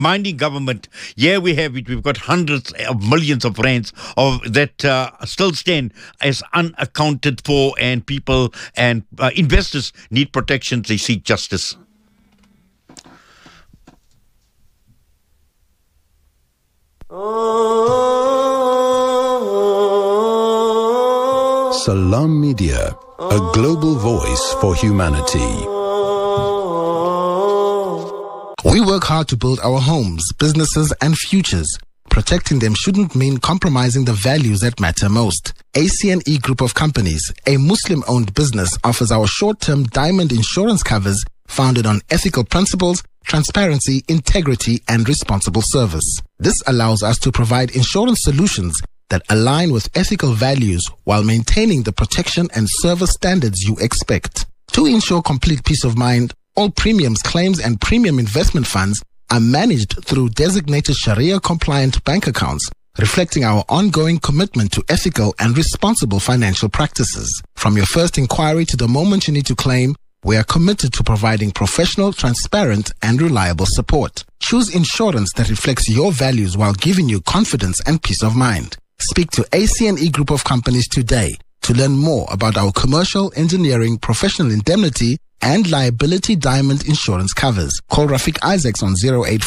minding government. Yeah, we have it. We've got hundreds of millions of rands that still stand as unaccounted for, and people and investors need protections. They seek justice. Salam Media, a global voice for humanity. We work hard to build our homes, businesses, and futures. Protecting them shouldn't mean compromising the values that matter most. ACNE Group of Companies, a Muslim-owned business, offers our short-term diamond insurance covers founded on ethical principles, transparency, integrity, and responsible service. This allows us to provide insurance solutions that align with ethical values while maintaining the protection and service standards you expect. To ensure complete peace of mind, all premiums, claims, and premium investment funds are managed through designated Sharia-compliant bank accounts, reflecting our ongoing commitment to ethical and responsible financial practices. From your first inquiry to the moment you need to claim, we are committed to providing professional, transparent, and reliable support. Choose insurance that reflects your values while giving you confidence and peace of mind. Speak to ACNE Group of Companies today to learn more about our commercial, engineering, professional indemnity, and liability diamond insurance covers. Call Rafiq Isaacs on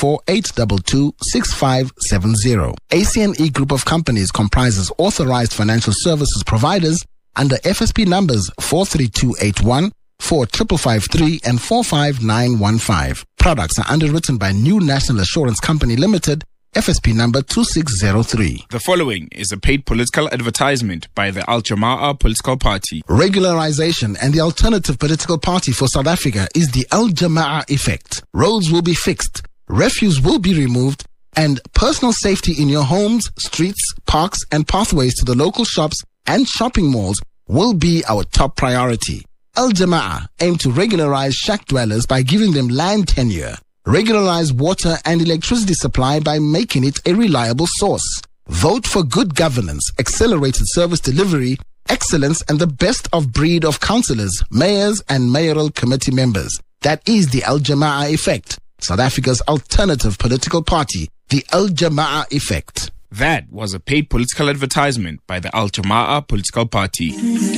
084-822-6570. ACNE Group of Companies comprises authorized financial services providers under FSP numbers 43281, 4553, and 45915. Products are underwritten by New National Assurance Company Limited, FSP number 2603. The following is a paid political advertisement by the Al Jama'ah Political Party. Regularization and the alternative political party for South Africa is the Al Jama'ah effect. Roads will be fixed, refuse will be removed, and personal safety in your homes, streets, parks, and pathways to the local shops and shopping malls will be our top priority. Al Jama'ah aim to regularize shack dwellers by giving them land tenure. Regularize water and electricity supply by making it a reliable source. Vote for good governance, accelerated service delivery, excellence, and the best of breed of councillors, mayors, and mayoral committee members. That is the Al Jama'ah effect, South Africa's alternative political party, the Al Jama'ah effect. That was a paid political advertisement by the Al Jama'ah Political Party.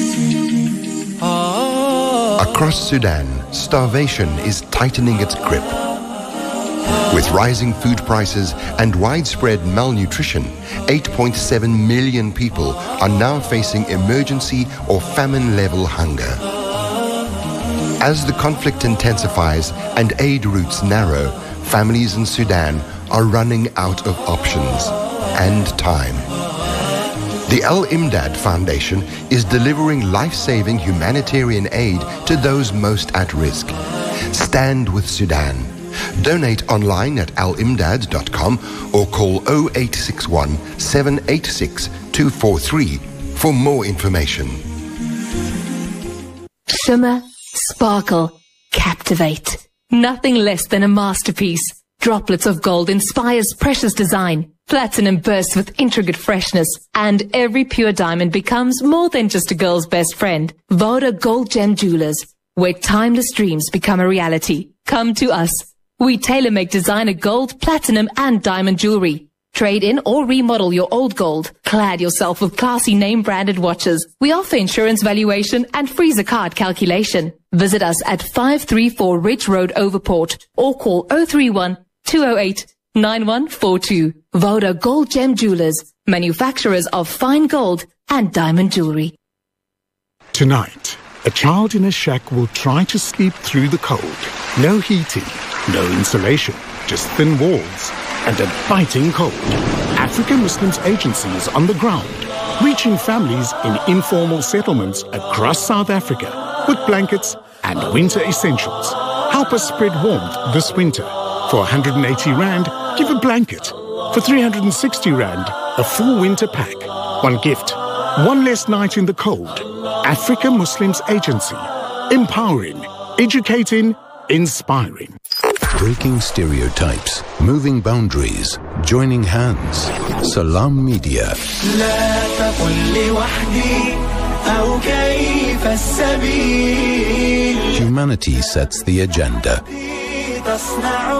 Across Sudan, starvation is tightening its grip. With rising food prices and widespread malnutrition, 8.7 million people are now facing emergency or famine-level hunger. As the conflict intensifies and aid routes narrow, families in Sudan are running out of options and time. The Al Imdad Foundation is delivering life-saving humanitarian aid to those most at risk. Stand with Sudan. Donate online at alimdad.com or call 0861 786 243 for more information. Shimmer, sparkle, captivate. Nothing less than a masterpiece. Droplets of gold inspires precious design. Platinum bursts with intricate freshness, and every pure diamond becomes more than just a girl's best friend. Voda Gold Gem Jewelers, where timeless dreams become a reality. Come to us. We tailor-make designer gold, platinum, and diamond jewelry. Trade in or remodel your old gold. Clad yourself with classy name-branded watches. We offer insurance valuation and freezer card calculation. Visit us at 534 Ridge Road, Overport, or call 031-208-9142. Voda Gold Gem Jewelers, manufacturers of fine gold and diamond jewelry. Tonight, a child in a shack will try to sleep through the cold. No heating, no insulation, just thin walls and a biting cold. African Muslims Agency is on the ground, reaching families in informal settlements across South Africa with blankets and winter essentials. Help us spread warmth this winter. For 180 Rand, give a blanket. For 360 Rand, a full winter pack. One gift, one less night in the cold. Africa Muslims Agency. Empowering, educating, inspiring. Breaking stereotypes, moving boundaries, joining hands. Salam Media. Humanity sets the agenda. تصنع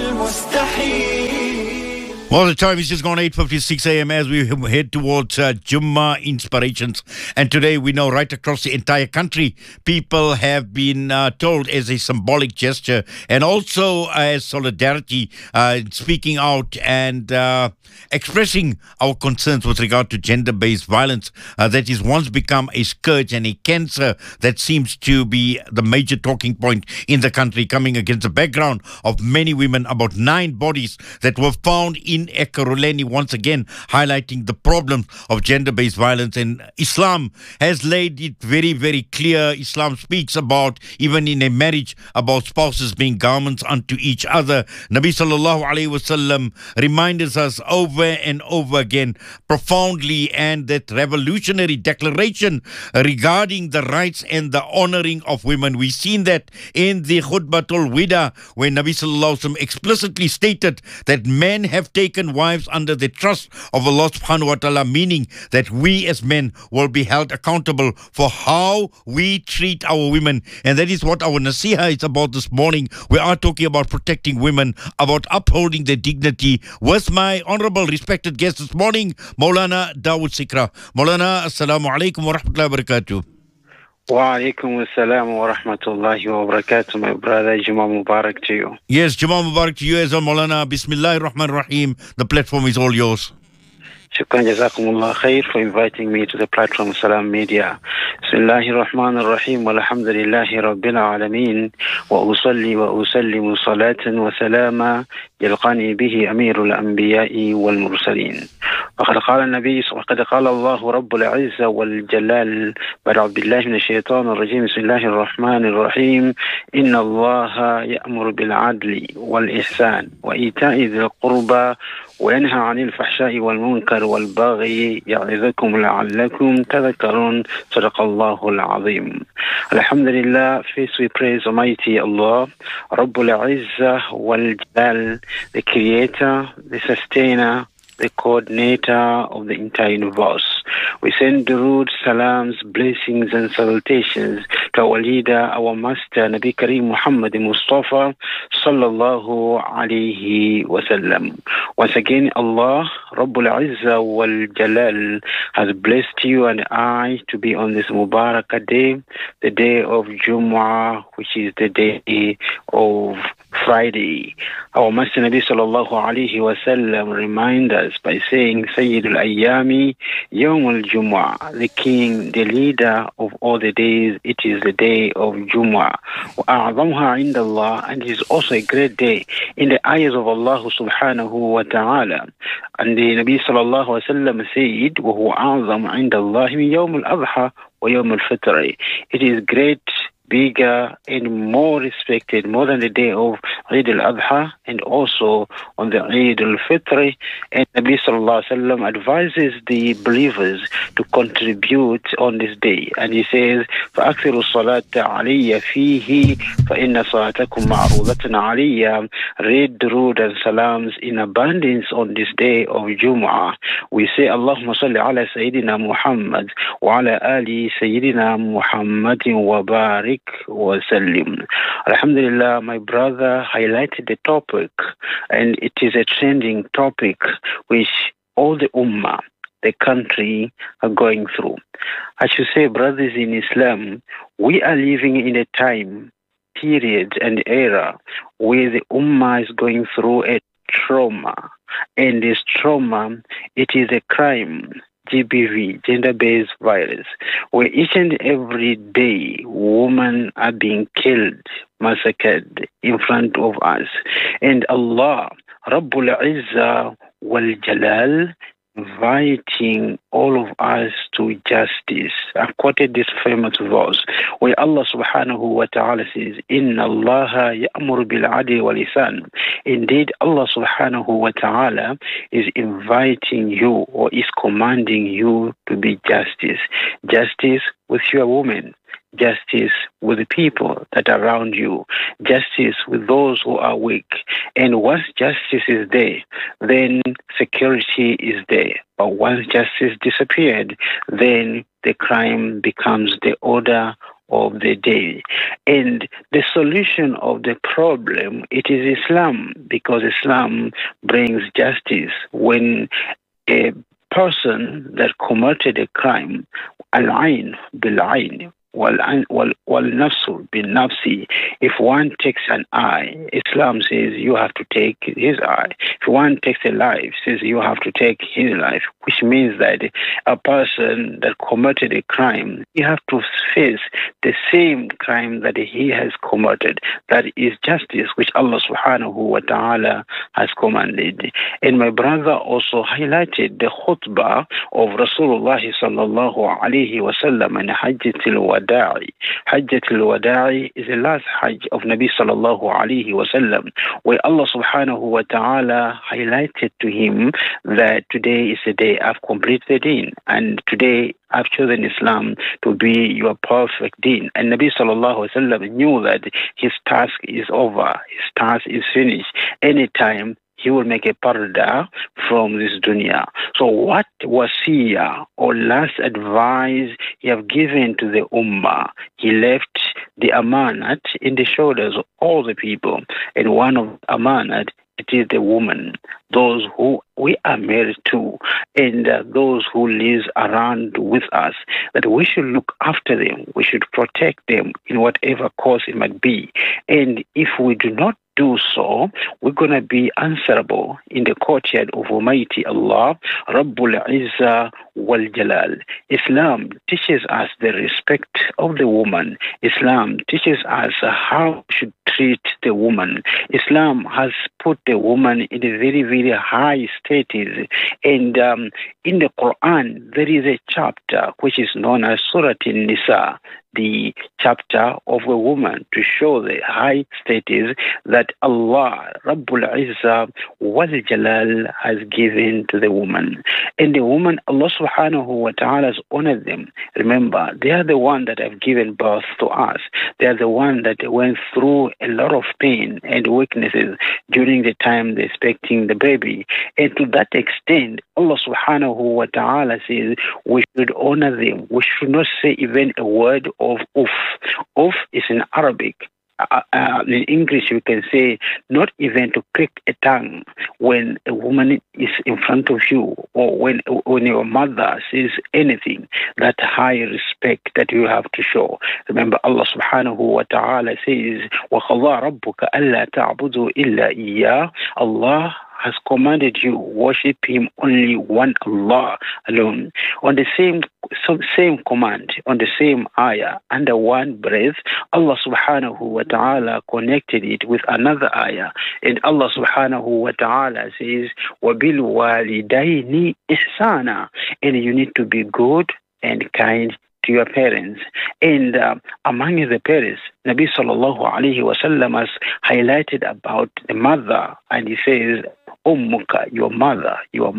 المستحيل. Well, the time is just gone 8:56 a.m. as we head towards Jummah Inspirations. And today we know right across the entire country, people have been told as a symbolic gesture and also as solidarity, speaking out and expressing our concerns with regard to gender-based violence that is once become a scourge and a cancer that seems to be the major talking point in the country, coming against the background of many women, about 9 bodies that were found in Ekurhuleni, once again highlighting the problems of gender-based violence. And Islam has laid it very, very clear. Islam speaks about, even in a marriage, about spouses being garments unto each other. Nabi sallallahu alayhi wasallam reminds us over and over again profoundly, and that revolutionary declaration regarding the rights and the honoring of women. We've seen that in the Khutbatul Wida, where Nabi sallallahu alayhi wasallam explicitly stated that men have taken wives under the trust of Allah subhanahu wa ta'ala, meaning that we as men will be held accountable for how we treat our women. And that is what our nasiha is about this morning. We are talking about protecting women, about upholding their dignity, with my honorable respected guest this morning, Maulana Dawood Sikra. Maulana, assalamu alaikum wa rahmatullahi wa barakatuh. Wa alaikum assalam wa rahmatullahi wa barakatuh, my brother. Jummah Mubarak to you. Yes, Jummah Mubarak to you as well, Maulana. Bismillahir Rahmanir Rahim. The platform is all yours. Shukran jazakumullah khair for inviting me to the platform Salam Media. Bismillahir Rahmanir Rahim. Walhamdulillahi Rabbil Alameen. Wa usalli wa usallimu salatan wa salama يلقاني به أمير الأنبياء والمرسلين. وقد قال النبي وقد قال الله رب العزة والجلال بعد أعوذ بالله من الشيطان الرجيم بسم الله الرحمن الرحيم إن الله يأمر بالعدل والإحسان وإيتاء ذي القربى وينهى عن الفحشاء والمنكر والبغي يعظكم لعلكم تذكرون صدق الله العظيم. Alhamdulillah, first we praise Almighty Allah, Rabbul Izzah wal Jalal, the creator, the sustainer, the coordinator of the entire universe. We send durood, salams, blessings and salutations to our leader, our master, Nabi Kareem Muhammad Mustafa sallallahu alayhi wa sallam. Once again, Allah, Rabbul Izzah wal Jalal, has blessed you and I to be on this Mubarak day, the day of Jumu'ah, which is the day of Friday. Our Master Nabi sallallahu alayhi wa sallam reminds us by saying, Sayyidul Ayyami Yawmul Jumu'ah, the king, the leader of all the days, it is the day of Jumu'ah. وَأَعْظَمُهَا عِنْدَ اللَّهِ, and it is also a great day in the eyes of Allah subhanahu wa ta'ala. And the Nabi sallallahu alayhi wa sallam said, وَهُوَ أَعْظَمُ عِنْدَ اللَّهِ مِنْ يَوْمِ الْأَضْحَى وَيَوْمِ الْفِطْرِ. It is great, bigger and more respected, more than the day of Eid al-Adha and also on the Eid al-Fitr. And Nabi sallallahu alaihi wasallam advises the believers to contribute on this day. And he says, فَأَكْثِرُوا الصَّلَاةَ عَلَيَّ فِيهِ فَإِنَّ صَلَاتَكُمْ مَعْرُوضَةٌ عَلَيَّ. Read durood and salams in abundance on this day of Jumu'ah. We say, Allahumma salli ala Sayyidina Muhammad wa ala ali Sayyidina Muhammadin wa barik wa sallim. Alhamdulillah, my brother highlighted the topic, and it is a trending topic which all the ummah, the country, are going through. I should say, brothers in Islam, we are living in a time, period and era where the ummah is going through a trauma, and this trauma, it is a crime, GBV, gender-based violence, where each and every day women are being killed, massacred in front of us. And Allah, Rabbul Izzah wal Jalal, inviting all of us to justice. I've quoted this famous verse where Allah subhanahu wa ta'ala says, Inna Allah ya'muru bil adli wal ihsan. Indeed, Allah subhanahu wa ta'ala is inviting you or is commanding you to be justice. Justice with your women. Justice with the people that are around you, justice with those who are weak. And once justice is there, then security is there. But once justice disappeared, then the crime becomes the order of the day. And the solution of the problem, it is Islam, because Islam brings justice. When a person that committed a crime, al-ain bil-ain, wal-nafsu bin-nafsi, if one takes an eye, Islam says you have to take his eye. If one takes a life, says you have to take his life, which means that a person that committed a crime, you have to face the same crime that he has committed. That is justice, which Allah subhanahu wa ta'ala has commanded. And my brother also highlighted the khutbah of Rasulullah sallallahu alayhi wa sallam and Hajjatul Wada'i. Hajjatul Wada'i is the last Hajj of Nabi sallallahu alayhi wa sallam, where Allah subhanahu wa ta'ala highlighted to him that today is the day I've completed the deen, and today I've chosen Islam to be your perfect deen. And Nabi sallallahu alaihi wasallam knew that his task is over, his task is finished. Anytime he will make a parda from this dunya. So what wasiyah or last advice he have given to the ummah? He left the amanat in the shoulders of all the people. And one of amanat, it is the woman, those who we are married to, and those who live around with us, that we should look after them, we should protect them in whatever cause it might be. And if we do not do so, we're going to be answerable in the courtyard of Almighty Allah, Rabbul Izzah wal Jalal. Islam teaches us the respect of the woman. Islam teaches us how we should treat the woman. Islam has put the woman in a very, very high status. And in the Quran, there is a chapter which is known as Surah An-Nisa, the chapter of a woman, to show the high status that Allah, Rabbul Izzah wal Jalal, has given to the woman. And the woman, Allah subhanahu wa ta'ala has honored them. Remember, they are the one that have given birth to us. They are the one that went through a lot of pain and weaknesses during the time they're expecting the baby. And to that extent, Allah subhanahu wa ta'ala says we should honor them. We should not say even a word of uff. Uff is in Arabic. In English, we can say not even to click a tongue when a woman is in front of you, or when your mother says anything. That high respect that you have to show. Remember, Allah subhanahu wa ta'ala says, وَقَضَىٰ رَبُّكَ أَلَّا تَعْبُدُوا إِلَّا إِيَّاهُ. Allah has commanded you worship him only one Allah alone. On the same command, on the same ayah, under one breath, Allah subhanahu wa ta'ala connected it with another ayah. And Allah subhanahu wa ta'ala says, وَبِالْوَالِدَيْنِ إِحْسَانًا. And you need to be good and kind to your parents. And among the parents, Nabi sallallahu alayhi wa sallam has highlighted about the mother, and he says, Ummuka, your mother,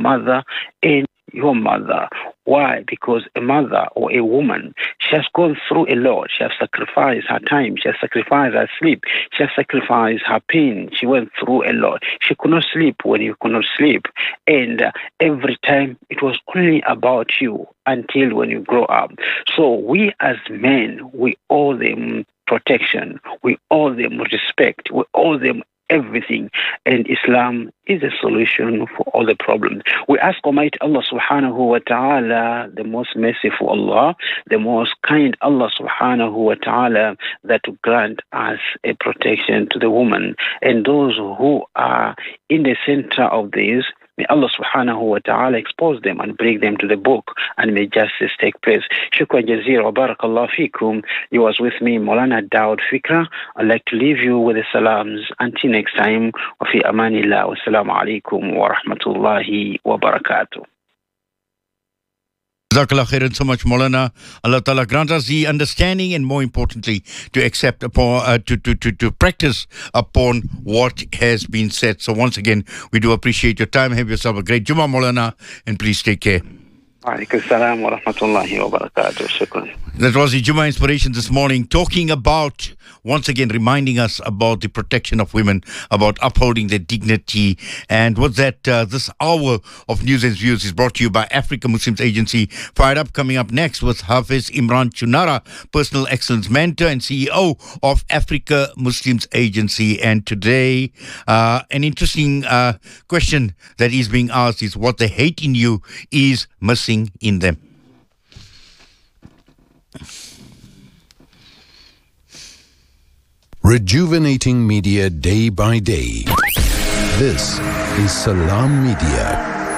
and your mother. Why? Because a mother or a woman, she has gone through a lot. She has sacrificed her time. She has sacrificed her sleep. She has sacrificed her pain. She went through a lot. She could not sleep when you could not sleep. And every time it was only about you until when you grow up. So we as men, we owe them protection. We owe them respect. We owe them everything. And Islam is a solution for all the problems. We ask Almighty Allah subhanahu wa ta'ala, the most merciful Allah, the most kind Allah subhanahu wa ta'ala, that to grant us a protection to the woman. And those who are in the center of this, may Allah subhanahu wa ta'ala expose them and bring them to the book, and may justice take place. Shukran jazeera wa barakallahu feekum. You was with me, Maulana Daud Fikra. I'd like to leave you with the salams. Until next time, wa fi amanillah, wa assalamu alaikum wa rahmatullahi wa barakatuh. Jazakallah khairan so much, Maulana. Allah Ta'ala grant us the understanding, and more importantly, to accept upon, to practice upon what has been said. So once again, we do appreciate your time. Have yourself a great Jummah, Maulana, and please take care. Alaikum salam wa rahmatullahi wa barakatuh. Shukran. That was the Jummah Inspiration this morning, talking about, once again, reminding us about the protection of women, about upholding their dignity. And with that, this hour of News and Views is brought to you by Africa Muslims Agency. Fired Up, coming up next with Hafiz Imran Chunara, Personal Excellence Mentor and CEO of Africa Muslims Agency. And today, an interesting question that is being asked is what they hate in you is missing in them. Rejuvenating media day by day. This is Salam Media.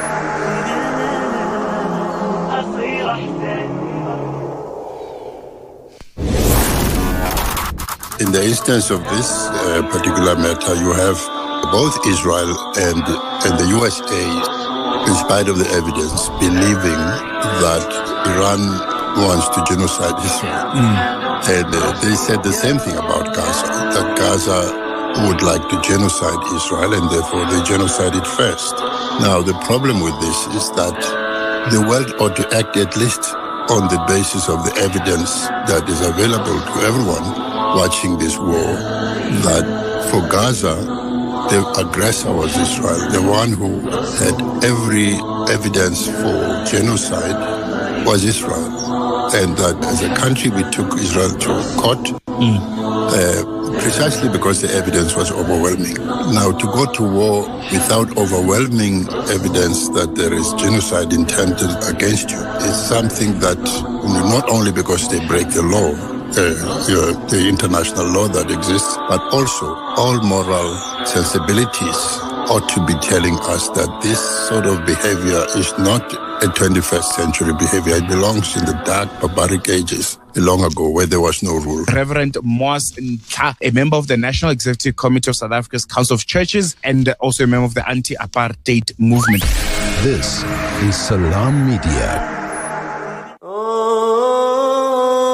In the instance of this particular matter, you have both Israel and the USA, in spite of the evidence, believing that Iran wants to genocide Israel. And they said the same thing about Gaza, that Gaza would like to genocide Israel and therefore they genocide it first. Now, the problem with this is that the world ought to act at least on the basis of the evidence that is available to everyone watching this war, that for Gaza, the aggressor was Israel. The one who had every evidence for genocide was Israel. And that as a country we took Israel to court precisely because the evidence was overwhelming. Now, to go to war without overwhelming evidence that there is genocide intended against you is something that, not only because they break the law, the international law that exists, but also all moral sensibilities ought to be telling us that this sort of behavior is not a 21st century behavior. It belongs in the dark barbaric ages long ago where there was no rule. Reverend Moas Ntla, a member of the National Executive Committee of South Africa's Council of Churches and also a member of the Anti-Apartheid Movement. This is Salam Media.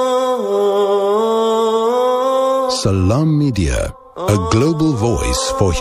Salam Media, a global voice for